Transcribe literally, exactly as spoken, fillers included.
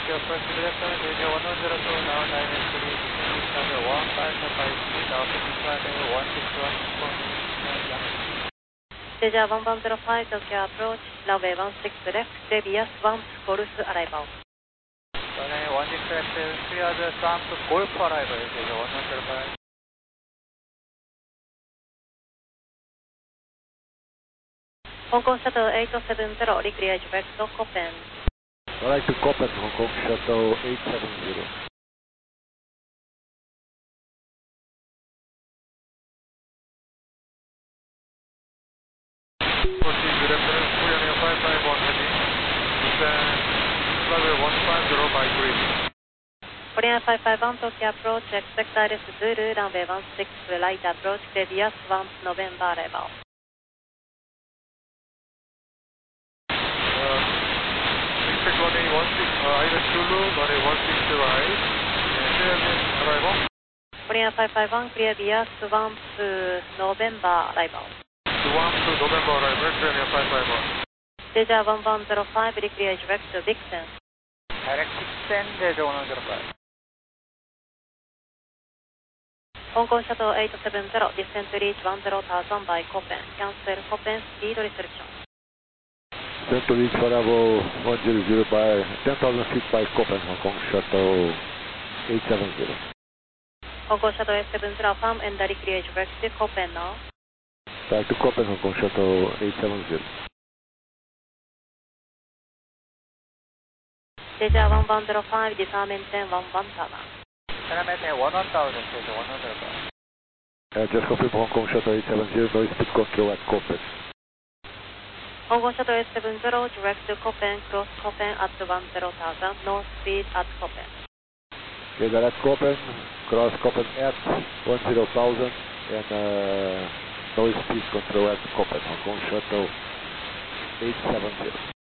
your first direction, radio one one zero two, now nine eight three, descending one five five three, now fifty five, one six one, yeah. Deja one one zero five, Tokyo approach, runway one six left, previous one, Golf arrival. Runway one six left, clear the swamp, Golf arrival, Deja one one zero five. Hong Kong Shuttle eight seven zero, recreate direct to Copen. Right to Copen, Hong Kong Shuttle eight seven zero. Proceed director, Korean five five one heading, descend runway one five zero by grid. Korean five five one, Tokyo approach, expect I R S Zulu, runway one six, right approach, previous one, November arrival. Expect runway one six, uh, I R S Zulu, runway one six right, and clear arrival. Korean five five one, clear bias one to November arrival. one to November arrival, clear five five one. Deja one one zero five, recreate direct to Vixen. Direct Vixen, Deja one one zero five. Hong Kong Shuttle eight seven zero, descend to reach one zero thousand by Copen. Cancel Copen speed restriction. Descend to reach Bravo one zero zero by ten thousand feet by Copen, Hong Kong Shuttle eight seven zero. Hong Kong Shuttle eight seven zero, farm and recreate direct to Copen now. Back to Copen, Hong Kong Shuttle eight seven zero. Deja one one zero five, disarm maintain one one thousand. Maintain one one thousand, Deja one one zero five. Uh, just confirm Hong Kong Shuttle eight seven zero, no speed control at Copen. Hong Kong Shuttle eight seven zero, direct to Copen, cross Copen at one zero thousand, no speed at Copen. Okay, they're at Copen, cross Copen at one zero thousand, and uh, no speed control at Copen, Hong Kong Shuttle eight seven zero.